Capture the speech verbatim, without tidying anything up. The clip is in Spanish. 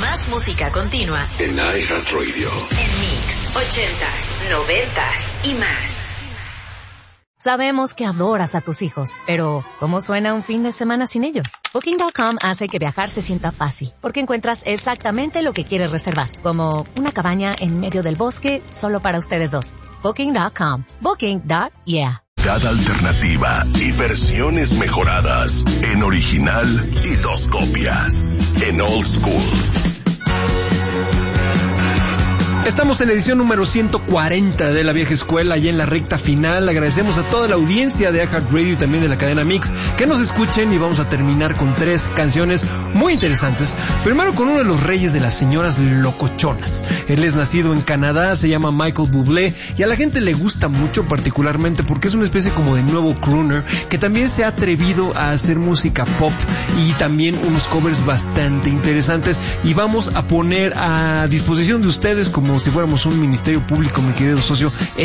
Más música continua en iHeartRadio. En Mix, ochentas, noventas y más. Sabemos que adoras a tus hijos, pero ¿cómo suena un fin de semana sin ellos? Booking punto com hace que viajar se sienta fácil, porque encuentras exactamente lo que quieres reservar, como una cabaña en medio del bosque solo para ustedes dos. Booking punto com. Booking. Yeah. Cada alternativa y versiones mejoradas en original y dos copias en Old School. Estamos en la edición número ciento cuarenta de La Vieja Escuela, ya en la recta final. Agradecemos a toda la audiencia de iHeartRadio y también de la cadena Mix que nos escuchen, y vamos a terminar con tres canciones muy interesantes. Primero con uno de los reyes de las señoras locochonas. Él es nacido en Canadá, se llama Michael Bublé, y a la gente le gusta mucho particularmente porque es una especie como de nuevo crooner que también se ha atrevido a hacer música pop y también unos covers bastante interesantes, y vamos a poner a disposición de ustedes, como si fuéramos un ministerio público, mi querido socio,